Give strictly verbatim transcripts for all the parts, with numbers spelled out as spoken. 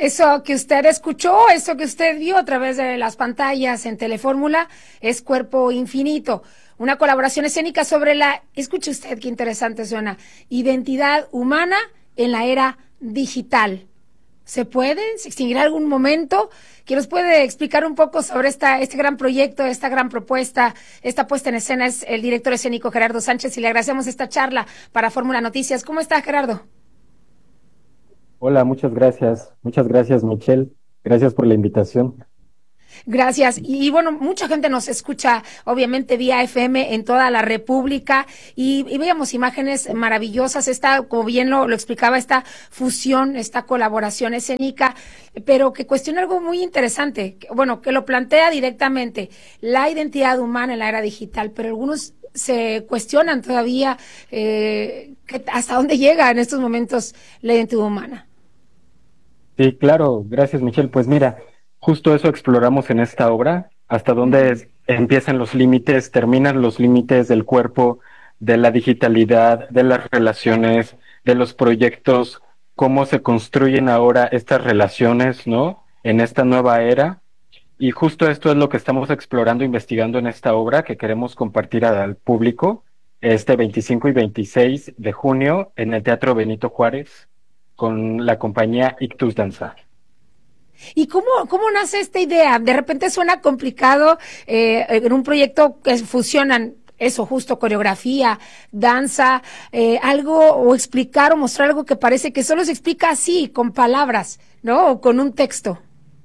Eso que usted escuchó, eso que usted vio a través de las pantallas en Telefórmula es Cuerpo Infinito, una colaboración escénica sobre la, escuche usted qué interesante suena, identidad humana en la era digital. ¿Se puede? ¿Se extinguirá algún momento? ¿Quién nos puede explicar un poco sobre esta, este gran proyecto, esta gran propuesta, esta puesta en escena? Es el director escénico Gerardo Sánchez y le agradecemos esta charla para Fórmula Noticias. ¿Cómo está, Gerardo? Hola, muchas gracias. Muchas gracias, Michelle. Gracias por la invitación. Gracias. Y, y bueno, mucha gente nos escucha, obviamente, vía F M en toda la República y, y veíamos imágenes maravillosas. Esta, como bien lo, lo explicaba, esta fusión, esta colaboración escénica, pero que cuestiona algo muy interesante. Que, bueno, que lo plantea directamente, la identidad humana en la era digital, pero algunos se cuestionan todavía eh, que, hasta dónde llega en estos momentos la identidad humana. Sí, claro, gracias, Michelle. Pues mira, justo eso exploramos en esta obra, hasta dónde Ujú. es- empiezan los límites, terminan los límites del cuerpo, de la digitalidad, de las relaciones, de los proyectos, cómo se construyen ahora estas relaciones, ¿no? En esta nueva era. Y justo esto es lo que estamos explorando, investigando en esta obra que queremos compartir al público este veinticinco y veintiséis de junio en el Teatro Benito Juárez con la compañía Ictus Danza. ¿Y cómo, cómo nace esta idea? De repente suena complicado eh, en un proyecto que fusionan eso, justo coreografía, danza, eh, algo, o explicar o mostrar algo que parece que solo se explica así, con palabras, ¿no? O con un texto.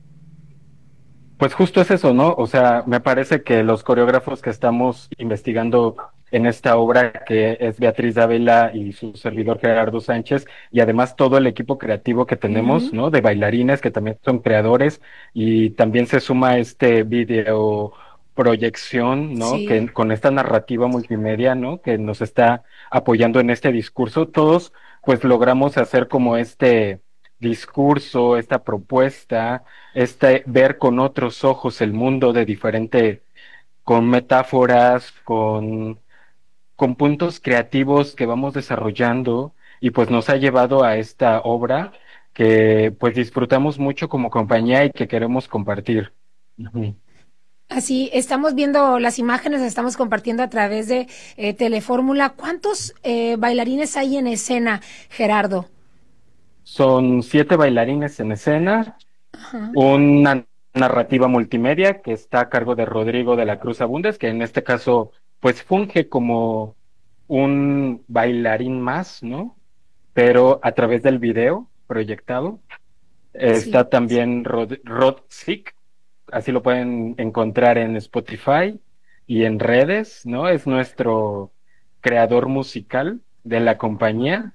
Pues justo es eso, ¿no? O sea, me parece que los coreógrafos que estamos investigando en esta obra, que es Beatriz Dávila y su servidor Gerardo Sánchez, y además todo el equipo creativo que tenemos, Ujú. ¿no? De bailarines que también son creadores, y también se suma este video proyección, ¿no? Que Sí. con esta narrativa multimedia, ¿no? Que nos está apoyando en este discurso, todos pues logramos hacer como este discurso, esta propuesta, este ver con otros ojos el mundo de diferente, con metáforas, con, con puntos creativos que vamos desarrollando y pues nos ha llevado a esta obra que pues disfrutamos mucho como compañía y que queremos compartir. Ujú. Así, estamos viendo las imágenes, las estamos compartiendo a través de eh, Telefórmula. ¿Cuántos eh, bailarines hay en escena, Gerardo? Son siete bailarines en escena, Ajá. una narrativa multimedia que está a cargo de Rodrigo de la Cruz Abundes, que en este caso pues funge como un bailarín más, ¿no? Pero a través del video proyectado. Sí. Está también Rod, Rod Sick, así lo pueden encontrar en Spotify y en redes, ¿no? Es nuestro creador musical de la compañía.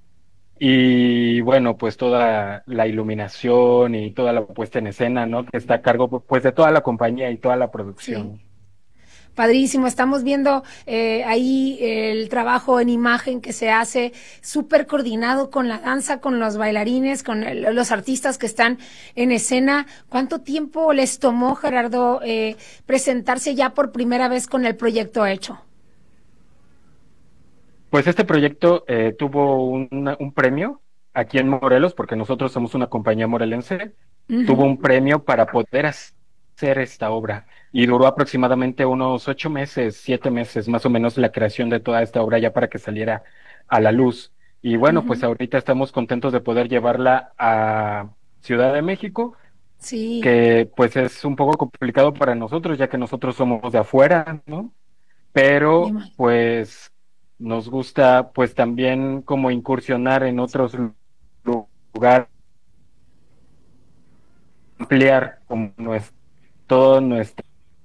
Y bueno, pues toda la iluminación y toda la puesta en escena, ¿no? Que está a cargo pues de toda la compañía y toda la Sí. producción. Padrísimo, estamos viendo eh, ahí el trabajo en imagen que se hace súper coordinado con la danza, con los bailarines, con el, los artistas que están en escena. ¿Cuánto tiempo les tomó, Gerardo, eh, presentarse ya por primera vez con el proyecto hecho? Pues este proyecto eh, tuvo un, un premio aquí en Morelos, porque nosotros somos una compañía morelense, tuvo Ujú. un premio para poder hacer esta obra y duró aproximadamente unos ocho meses, siete meses más o menos la creación de toda esta obra ya para que saliera a la luz. Y bueno, pues Ujú. ahorita estamos contentos de poder llevarla a Ciudad de México, Sí, que pues es un poco complicado para nosotros, ya que nosotros somos de afuera, ¿no? me Pero imagino. pues nos gusta pues también como incursionar en otros lu- lugares, ampliar como nuestro, todo nuestro,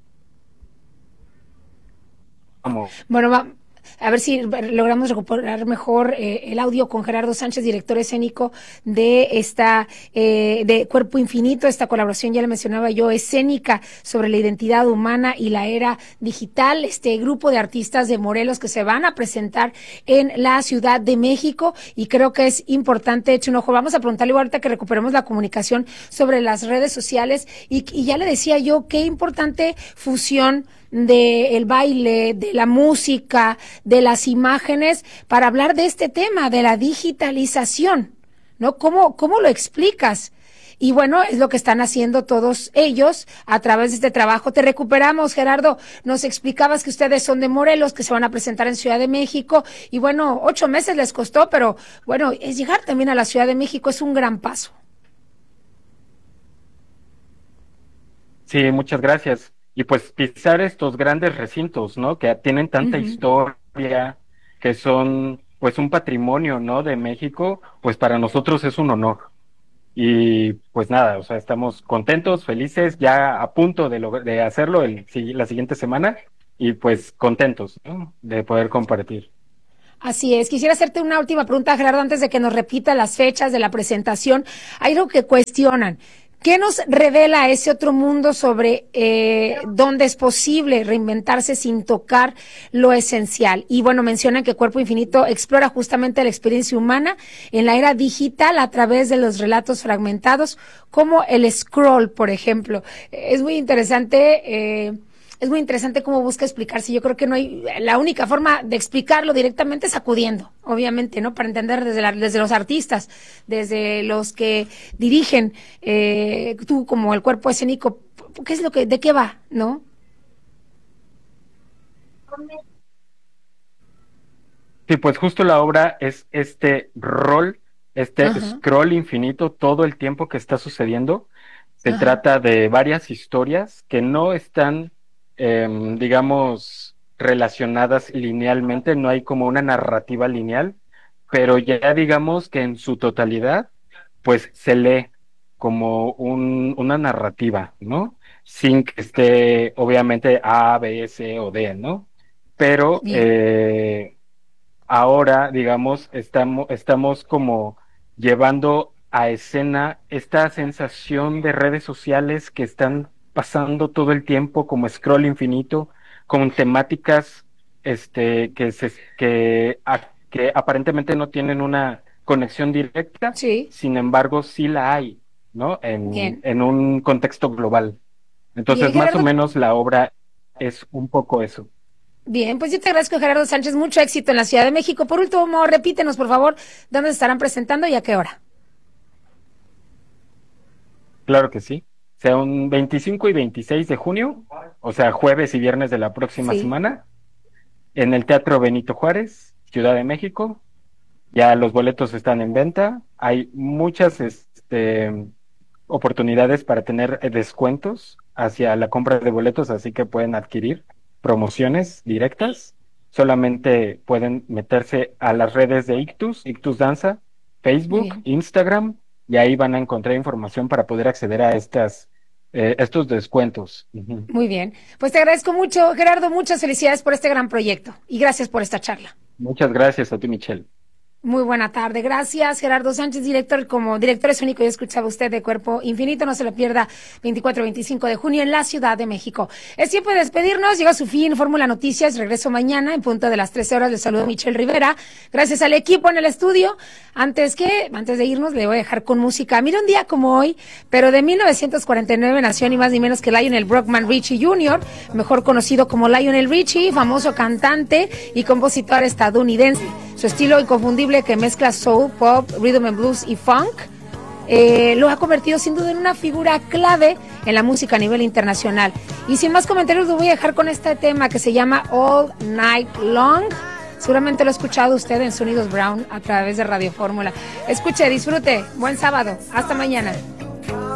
como, Bueno, va, a ver si logramos recuperar mejor eh, el audio con Gerardo Sánchez, director escénico de esta, eh, de Cuerpo Infinito, esta colaboración, ya le mencionaba yo, escénica sobre la identidad humana y la era digital, este grupo de artistas de Morelos que se van a presentar en la Ciudad de México y creo que es importante, eche un ojo, vamos a preguntarle ahorita que recuperemos la comunicación sobre las redes sociales y, y ya le decía yo, qué importante fusión de el baile, de la música, de las imágenes, para hablar de este tema, de la digitalización, ¿no? ¿Cómo, cómo lo explicas? y bueno, es lo que están haciendo todos ellos a través de este trabajo. Te recuperamos, Gerardo. Nos explicabas que ustedes son de Morelos, que se van a presentar en Ciudad de México, y bueno, ocho meses les costó, pero bueno, es llegar también a la Ciudad de México es un gran paso. Sí, muchas gracias. Y pues pisar estos grandes recintos, ¿no? Que tienen tanta Uh-huh. historia, que son pues un patrimonio, ¿no? De México, pues para nosotros es un honor. Y pues nada, o sea, estamos contentos, felices, ya a punto de, log- de hacerlo el, si- la siguiente semana y pues contentos, ¿no? De poder compartir. Así es. Quisiera hacerte una última pregunta, Gerardo, antes de que nos repita las fechas de la presentación. Hay algo que cuestionan. ¿Qué nos revela ese otro mundo sobre eh, dónde es posible reinventarse sin tocar lo esencial? Y bueno, mencionan que Cuerpo Infinito explora justamente la experiencia humana en la era digital a través de los relatos fragmentados, como el scroll, por ejemplo. Es muy interesante. Eh, Es muy interesante cómo busca explicarse. Yo creo que no hay, la única forma de explicarlo directamente es acudiendo, obviamente, ¿no? Para entender desde, la, desde los artistas, desde los que dirigen, eh, tú como el cuerpo escénico, ¿qué es lo que, de qué va, no? Sí, pues justo la obra es este rol, este Ajá, scroll infinito todo el tiempo que está sucediendo. Se ajá, trata de varias historias que no están, em, digamos, relacionadas linealmente, no hay como una narrativa lineal, pero ya digamos que en su totalidad, pues se lee como un, una narrativa, ¿no? Sin que esté, obviamente, A, B, C o D, ¿no? Pero bien, eh, ahora, digamos, estamos, estamos como llevando a escena esta sensación de redes sociales que están pasando todo el tiempo como scroll infinito, con temáticas este, que, se, que, a- que aparentemente no tienen una conexión directa, sí, sin embargo, sí la hay, ¿no? En, bien. en un contexto global. Bien, Entonces, más o Gerardo, menos la obra es un poco eso. bien, pues yo te agradezco, Gerardo Sánchez, mucho éxito en la Ciudad de México. Por último, repítenos, por favor, dónde se estarán presentando y a qué hora. Claro que sí. Sea un veinticinco y veintiséis de junio, o sea, jueves y viernes de la próxima Sí, semana, en el Teatro Benito Juárez, Ciudad de México. Ya los boletos están en venta. Hay muchas este, oportunidades para tener eh, descuentos hacia la compra de boletos, así que pueden adquirir promociones directas. Solamente pueden meterse a las redes de Ictus, Ictus Danza, muy Facebook, bien. Instagram, y ahí van a encontrar información para poder acceder a estas, eh, estos descuentos. Ujú. Muy bien. Pues te agradezco mucho, Gerardo. Muchas felicidades por este gran proyecto y gracias por esta charla. Muchas gracias a ti, Michelle. Muy buena tarde. Gracias, Gerardo Sánchez, director, como director escénico, ya escuchaba usted de Cuerpo Infinito. No se lo pierda, veinticuatro y veinticinco de junio en la Ciudad de México. Es tiempo de despedirnos. Llega a su fin Fórmula Noticias. Regreso mañana en punto de las trece horas. Les saludo Michelle Rivera. Gracias al equipo en el estudio. Antes que, antes de irnos, le voy a dejar con música. Mira, un día como hoy, pero de mil novecientos cuarenta y nueve nació ni más ni menos que Lionel Brockman Richie junior, mejor conocido como Lionel Richie, famoso cantante y compositor estadounidense. Su estilo inconfundible que mezcla soul, pop, rhythm and blues y funk eh, lo ha convertido sin duda en una figura clave en la música a nivel internacional. Y sin más comentarios, lo voy a dejar con este tema que se llama All Night Long. Seguramente lo ha escuchado usted en Sonidos Brown a través de Radio Fórmula. Escuche, disfrute. Buen sábado. Hasta mañana.